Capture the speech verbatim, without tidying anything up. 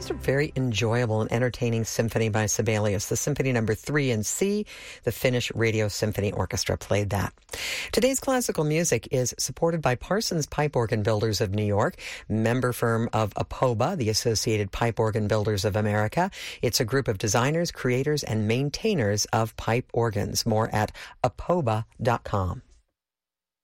just a very enjoyable and entertaining symphony by Sibelius. The Symphony Number Three in C, the Finnish Radio Symphony Orchestra played that. Today's classical music is supported by Parsons Pipe Organ Builders of New York, member firm of APOBA, the Associated Pipe Organ Builders of America. It's a group of designers, creators, and maintainers of pipe organs. More at apoba dot com.